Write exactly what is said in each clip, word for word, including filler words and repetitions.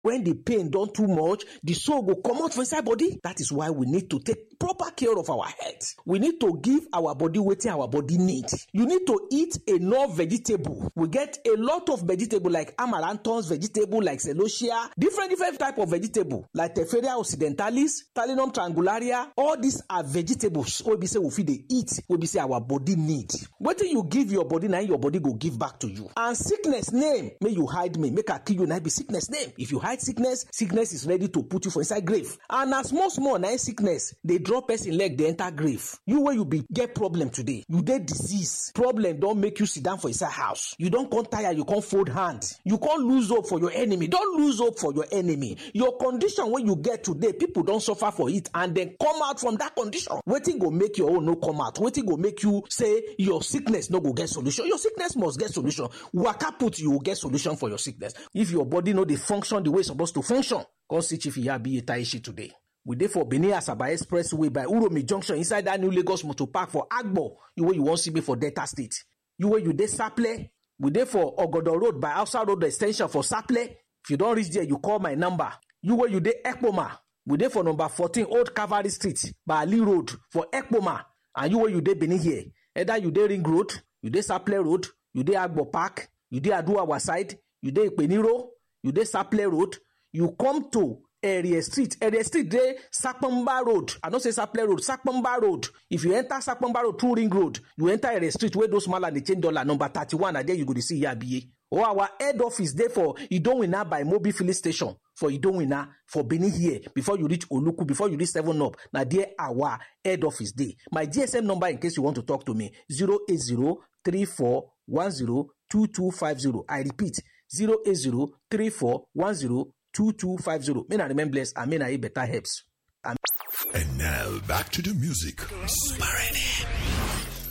When the pain don too much, the soul go comot for inside body. That is why we need to take proper care of our health. We need to give our body wetin our body need. You need to eat enough vegetable. We get a lot of vegetable like amaranthus, vegetable like celosia, different different type of vegetable like Tephria occidentalis, Talinum triangularia. All these are vegetables wey be say we fit dey eat, wey be say our body need. Wetin you give your body, na your body go give back to you. And sickness name, may you hide me, make I kill you, na be sickness name. If you hide sickness, sickness is ready to put you for inside grave. And na small small na sickness dey draw person leg dey enter grave. You wey you be get problem today, you dey disease, problem don make you sit down for inside house. You don come tire, you come fold hand, you come lose hope for your enemy. Don lose hope for your enemy. Your condition wey you get today, people don suffer for it and then come out from that condition. Wetin go make your own no come out? Wetin go make you say your sickness no go get solution? Your sickness must get solution. Waka put, you will get solution for your sickness. If your body no dey function the way it's supposed to function, come see Chief Iyabi Taishi today. We dey for Benin Asaba Expressway by Uromi Junction inside that new Lagos Motor Park for Agbo. You wey you wan see me for Delta State. You wey you dey Saple. We dey for Ogodo Road by Hausa Road Extension for Saple. If you don reach there, you call my number. You wey you dey Ekpoma. We dey for number fourteen Old Cavalry Street by Ali Road for Ekpoma. And you wey you dey Benin here, either you dey Ring Road, you dey Saple Road, you dey Agbo Park, you dey Aduawa side, you dey Ipeniro, you dey Saple Road, you come to Area Street. Area Street dey Sapamba Road. I don't say Saple Road, Sapamba Road. If you enter Sapamba Road through Ring Road, you enter Area Street where those small and they change dollar number thirty-one, and there you go to see Iyabi. Or our head office there for Idowina by Mobi Filling Station for Idowina for Benin here. Before you reach Oluku, before you reach Seven Up, now there our head office there. My G S M number in case you want to talk to me, zero eight zero three four one zero two two five zero. I repeat, zero eight zero three four one zero two two five zero. May I remain blessed and may I eat better helps. Amen. And now back to the music.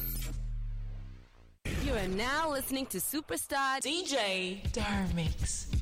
You are now listening to superstar D J Darmix.